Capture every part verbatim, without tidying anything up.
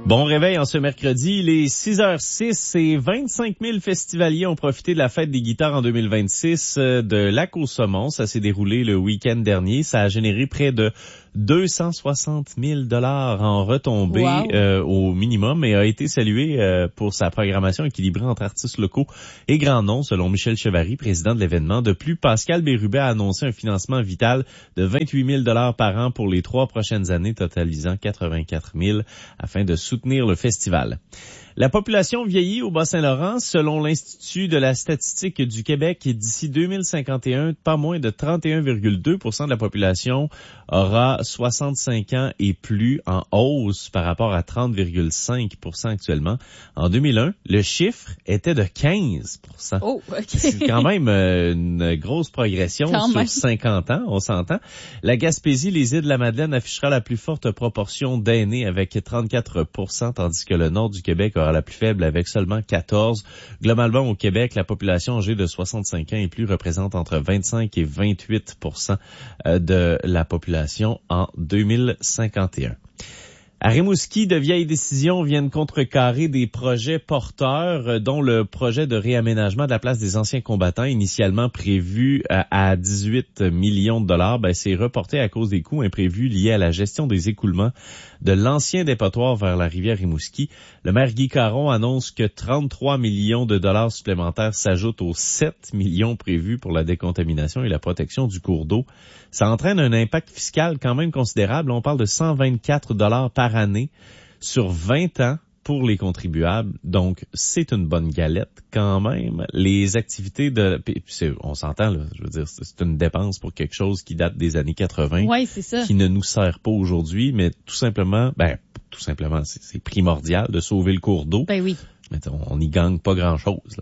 Bon réveil en ce mercredi, il est six heures six et vingt-cinq mille festivaliers ont profité de la fête des guitares en deux mille vingt-six de Lac-aux-Saumons. Ça s'est déroulé le week-end dernier. Ça a généré près de deux cent soixante mille dollars en retombées wow. euh, au minimum et a été salué euh, pour sa programmation équilibrée entre artistes locaux et grands noms, selon Michel Chevary, président de l'événement. De plus, Pascal Bérubet a annoncé un financement vital de vingt-huit mille dollars par an pour les trois prochaines années, totalisant quatre-vingt-quatre mille afin de soutenir le festival. La population vieillit au Bas-Saint-Laurent. Selon l'Institut de la statistique du Québec, d'ici deux mille cinquante et un, pas moins de trente et un virgule deux pour cent de la population aura soixante-cinq ans et plus, en hausse par rapport à trente virgule cinq pour cent actuellement. En deux mille un, le chiffre était de quinze pour cent. Oh, OK. C'est quand même euh, une grosse progression quand sur même. cinquante ans, on s'entend. La Gaspésie, les îles de la Madeleine affichera la plus forte proportion d'aînés avec trente-quatre pour cent, tandis que le nord du Québec aura la plus faible avec seulement quatorze. Globalement, au Québec, la population âgée de soixante-cinq ans et plus représente entre vingt-cinq et vingt-huit pour cent de la population en deux mille cinquante et un. À Rimouski, de vieilles décisions viennent contrecarrer des projets porteurs, dont le projet de réaménagement de la place des anciens combattants, initialement prévu à dix-huit millions de dollars. Ben, c'est reporté à cause des coûts imprévus liés à la gestion des écoulements de l'ancien dépotoir vers la rivière Rimouski. Le maire Guy Caron annonce que trente-trois millions de dollars supplémentaires s'ajoutent aux sept millions prévus pour la décontamination et la protection du cours d'eau. Ça entraîne un impact fiscal quand même considérable. On parle de cent vingt-quatre dollars par année sur vingt ans pour les contribuables. Donc, c'est une bonne galette quand même. Les activités de... On s'entend, là, je veux dire, c'est une dépense pour quelque chose qui date des années quatre-vingts. Oui, c'est ça. Qui ne nous sert pas aujourd'hui, mais tout simplement, ben, tout simplement, c'est, c'est primordial de sauver le cours d'eau. Ben oui. Mais on n'y gagne pas grand-chose, là.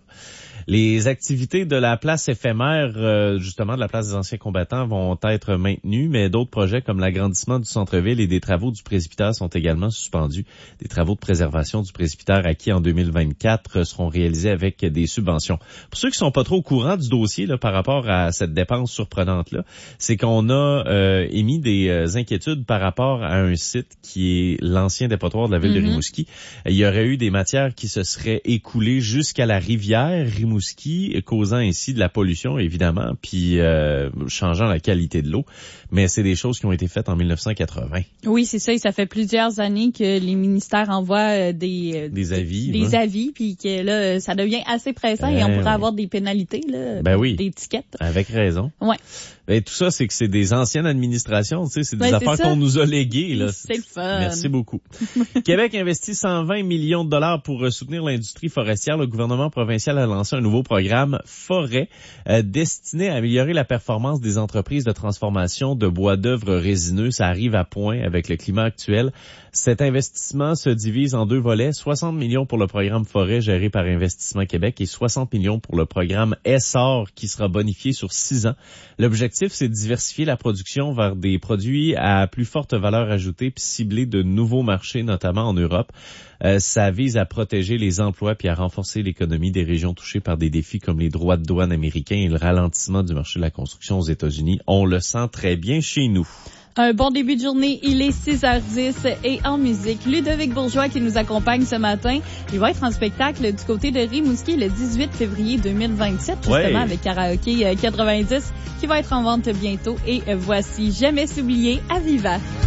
Les activités de la place éphémère, euh, justement de la place des anciens combattants, vont être maintenues, mais d'autres projets comme l'agrandissement du centre-ville et des travaux du presbytère sont également suspendus. Des travaux de préservation du presbytère acquis en deux mille vingt-quatre seront réalisés avec des subventions. Pour ceux qui sont pas trop au courant du dossier là, par rapport à cette dépense surprenante-là, c'est qu'on a euh, émis des euh, inquiétudes par rapport à un site qui est l'ancien dépotoir de la ville mm-hmm. de Rimouski. Il y aurait eu des matières qui se seraient écoulées jusqu'à la rivière Rimouski, Rimouski, causant ainsi de la pollution, évidemment, puis euh, changeant la qualité de l'eau. Mais c'est des choses qui ont été faites en dix-neuf cent quatre-vingts. Oui, c'est ça. Et ça fait plusieurs années que les ministères envoient des... Euh, des avis. Des, des hein? avis, puis que là, ça devient assez pressant euh, et on pourrait oui. avoir des pénalités, là, ben oui. des tickets. Avec raison. Ouais. Ben, tout ça, c'est que c'est des anciennes administrations, tu sais, c'est des ben, affaires c'est qu'on nous a léguées, là. C'est le fun. Merci beaucoup. Québec investit cent vingt millions de dollars pour soutenir l'industrie forestière. Le gouvernement provincial a lancé un nouveau programme Forêt, euh, destiné à améliorer la performance des entreprises de transformation de bois d'œuvre résineux. Ça arrive à point avec le climat actuel. Cet investissement se divise en deux volets, soixante millions pour le programme Forêt géré par Investissement Québec et soixante millions pour le programme Essor qui sera bonifié sur six ans. L'objectif, c'est de diversifier la production vers des produits à plus forte valeur ajoutée puis cibler de nouveaux marchés, notamment en Europe. Euh, ça vise à protéger les emplois puis à renforcer l'économie des régions touchées par des défis comme les droits de douane américains et le ralentissement du marché de la construction aux États-Unis. On le sent très bien chez nous. Un bon début de journée, il est six heures dix et en musique, Ludovic Bourgeois qui nous accompagne ce matin. Il va être en spectacle du côté de Rimouski le dix-huit février deux mille vingt-sept, justement ouais. avec Karaoké quatre-vingt-dix qui va être en vente bientôt. Et voici Jamais s'oublier à Viva.